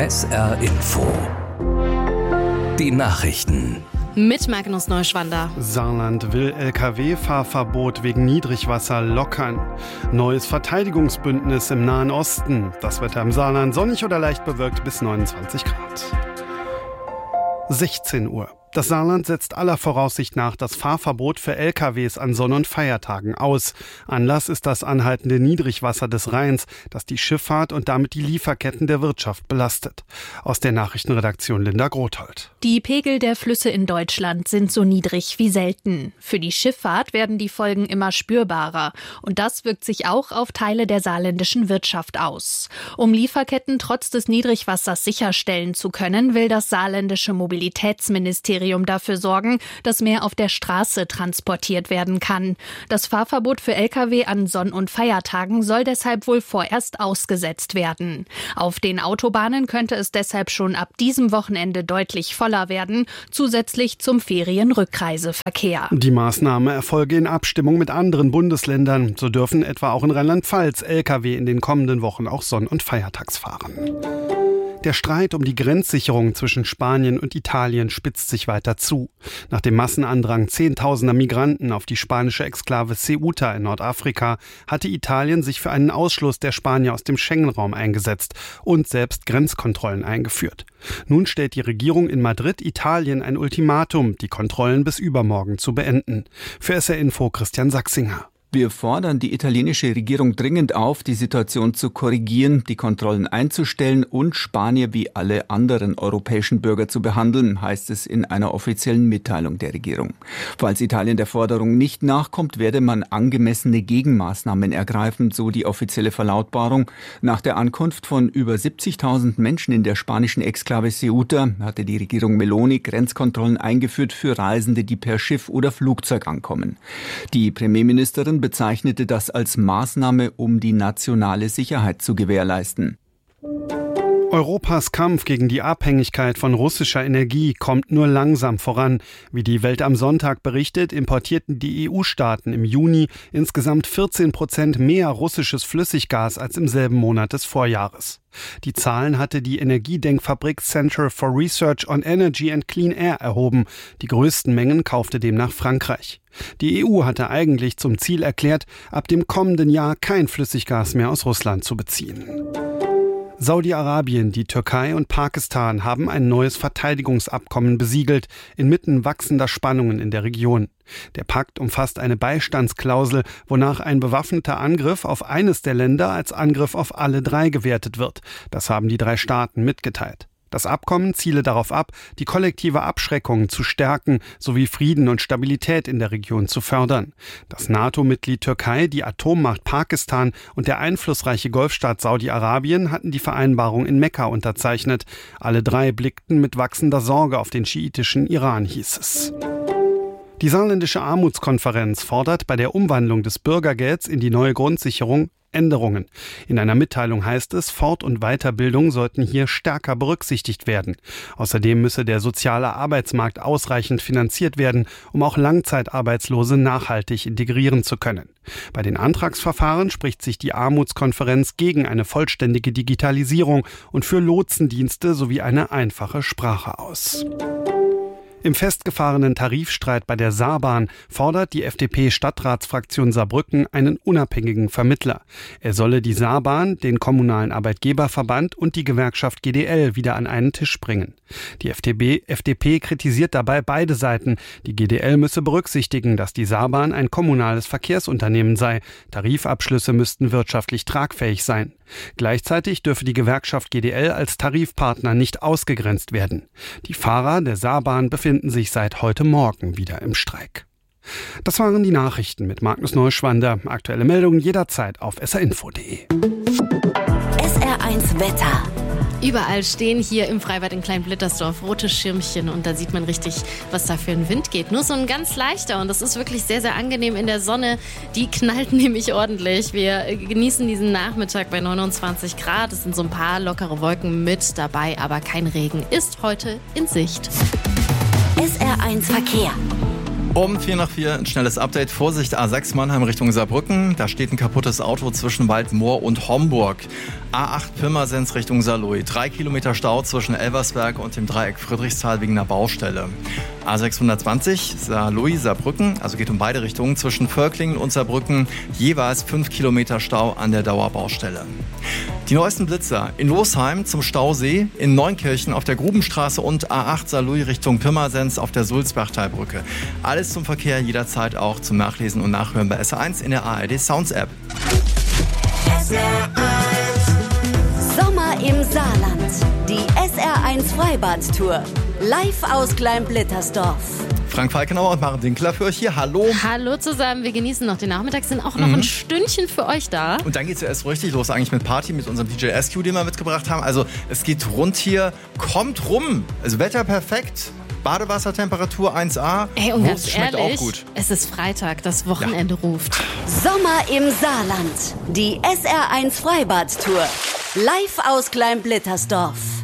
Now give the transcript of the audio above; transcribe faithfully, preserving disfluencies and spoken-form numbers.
S R Info. Die Nachrichten. Mit Magnus Neuschwander. Saarland will L K W-Fahrverbot wegen Niedrigwasser lockern. Neues Verteidigungsbündnis im Nahen Osten. Das Wetter im Saarland sonnig oder leicht bewölkt bis neunundzwanzig Grad. sechzehn Uhr. Das Saarland setzt aller Voraussicht nach das Fahrverbot für L K Ws an Sonn- und Feiertagen aus. Anlass ist das anhaltende Niedrigwasser des Rheins, das die Schifffahrt und damit die Lieferketten der Wirtschaft belastet. Aus der Nachrichtenredaktion Linda Grothold. Die Pegel der Flüsse in Deutschland sind so niedrig wie selten. Für die Schifffahrt werden die Folgen immer spürbarer. Und das wirkt sich auch auf Teile der saarländischen Wirtschaft aus. Um Lieferketten trotz des Niedrigwassers sicherstellen zu können, will das saarländische Mobilitätsministerium dafür sorgen, dass mehr auf der Straße transportiert werden kann. Das Fahrverbot für L K W an Sonn- und Feiertagen soll deshalb wohl vorerst ausgesetzt werden. Auf den Autobahnen könnte es deshalb schon ab diesem Wochenende deutlich voller werden, zusätzlich zum Ferienrückreiseverkehr. Die Maßnahme erfolge in Abstimmung mit anderen Bundesländern. So dürfen etwa auch in Rheinland-Pfalz L K W in den kommenden Wochen auch Sonn- und Feiertags fahren. Der Streit um die Grenzsicherung zwischen Spanien und Italien spitzt sich weiter zu. Nach dem Massenandrang zehntausender Migranten auf die spanische Exklave Ceuta in Nordafrika hatte Italien sich für einen Ausschluss der Spanier aus dem Schengen-Raum eingesetzt und selbst Grenzkontrollen eingeführt. Nun stellt die Regierung in Madrid Italien ein Ultimatum, die Kontrollen bis übermorgen zu beenden. Für S R Info Christian Sachsinger. Wir fordern die italienische Regierung dringend auf, die Situation zu korrigieren, die Kontrollen einzustellen und Spanier wie alle anderen europäischen Bürger zu behandeln, heißt es in einer offiziellen Mitteilung der Regierung. Falls Italien der Forderung nicht nachkommt, werde man angemessene Gegenmaßnahmen ergreifen, so die offizielle Verlautbarung. Nach der Ankunft von über siebzigtausend Menschen in der spanischen Exklave Ceuta hatte die Regierung Meloni Grenzkontrollen eingeführt für Reisende, die per Schiff oder Flugzeug ankommen. Die Premierministerin bezeichnete das als Maßnahme, um die nationale Sicherheit zu gewährleisten. Europas Kampf gegen die Abhängigkeit von russischer Energie kommt nur langsam voran. Wie die Welt am Sonntag berichtet, importierten die E U-Staaten im Juni insgesamt vierzehn Prozent mehr russisches Flüssiggas als im selben Monat des Vorjahres. Die Zahlen hatte die Energiedenkfabrik Center for Research on Energy and Clean Air erhoben. Die größten Mengen kaufte demnach Frankreich. Die E U hatte eigentlich zum Ziel erklärt, ab dem kommenden Jahr kein Flüssiggas mehr aus Russland zu beziehen. Saudi-Arabien, die Türkei und Pakistan haben ein neues Verteidigungsabkommen besiegelt, inmitten wachsender Spannungen in der Region. Der Pakt umfasst eine Beistandsklausel, wonach ein bewaffneter Angriff auf eines der Länder als Angriff auf alle drei gewertet wird. Das haben die drei Staaten mitgeteilt. Das Abkommen ziele darauf ab, die kollektive Abschreckung zu stärken sowie Frieden und Stabilität in der Region zu fördern. Das NATO-Mitglied Türkei, die Atommacht Pakistan und der einflussreiche Golfstaat Saudi-Arabien hatten die Vereinbarung in Mekka unterzeichnet. Alle drei blickten mit wachsender Sorge auf den schiitischen Iran, hieß es. Die saarländische Armutskonferenz fordert bei der Umwandlung des Bürgergelds in die neue Grundsicherung Änderungen. In einer Mitteilung heißt es, Fort- und Weiterbildung sollten hier stärker berücksichtigt werden. Außerdem müsse der soziale Arbeitsmarkt ausreichend finanziert werden, um auch Langzeitarbeitslose nachhaltig integrieren zu können. Bei den Antragsverfahren spricht sich die Armutskonferenz gegen eine vollständige Digitalisierung und für Lotsendienste sowie eine einfache Sprache aus. Im festgefahrenen Tarifstreit bei der Saarbahn fordert die F D P-Stadtratsfraktion Saarbrücken einen unabhängigen Vermittler. Er solle die Saarbahn, den kommunalen Arbeitgeberverband und die Gewerkschaft G D L wieder an einen Tisch bringen. Die F D P, F D P kritisiert dabei beide Seiten. Die G D L müsse berücksichtigen, dass die Saarbahn ein kommunales Verkehrsunternehmen sei. Tarifabschlüsse müssten wirtschaftlich tragfähig sein. Gleichzeitig dürfe die Gewerkschaft G D L als Tarifpartner nicht ausgegrenzt werden. Die Fahrer der Saarbahn befinden sich seit heute Morgen wieder im Streik. Das waren die Nachrichten mit Magnus Neuschwander. Aktuelle Meldungen jederzeit auf s r info punkt d e. S R eins Wetter. Überall stehen hier im Freibad in Kleinblittersdorf rote Schirmchen und da sieht man richtig, was da für ein Wind geht. Nur so ein ganz leichter und das ist wirklich sehr, sehr angenehm in der Sonne. Die knallt nämlich ordentlich. Wir genießen diesen Nachmittag bei neunundzwanzig Grad. Es sind so ein paar lockere Wolken mit dabei, aber kein Regen ist heute in Sicht. S R eins Verkehr. Um vier nach vier ein schnelles Update. Vorsicht A sechs Mannheim Richtung Saarbrücken. Da steht ein kaputtes Auto zwischen Waldmoor und Homburg. A acht Pirmasens Richtung Saarlouis. Drei Kilometer Stau zwischen Elversberg und dem Dreieck Friedrichsthal wegen einer Baustelle. A sechshundertzwanzig Saarlouis, Saarbrücken, also geht um beide Richtungen, zwischen Völklingen und Saarbrücken, jeweils fünf Kilometer Stau an der Dauerbaustelle. Die neuesten Blitzer in Losheim zum Stausee, in Neunkirchen auf der Grubenstraße und A acht Saarlouis Richtung Pirmasens auf der Sulzbachtalbrücke. Alles zum Verkehr jederzeit auch zum Nachlesen und Nachhören bei S R eins in der A R D Sounds App. Sommer im Saarland. Die S R eins Freibad-Tour. Live aus Kleinblittersdorf. Frank Falkenauer und Maren Dinkler für euch hier. Hallo. Hallo zusammen, wir genießen noch den Nachmittag, sind auch noch mhm. ein Stündchen für euch da. Und dann geht es ja erst richtig los eigentlich mit Party, mit unserem D J S Q, den wir mitgebracht haben. Also es geht rund hier, kommt rum. Also Wetter perfekt. Badewassertemperatur eins A. Ey, und Wurst ganz schmeckt ehrlich, auch gut. Es ist Freitag, das Wochenende ja. ruft. Sommer im Saarland. Die S R eins Freibad-Tour. Live aus Kleinblittersdorf.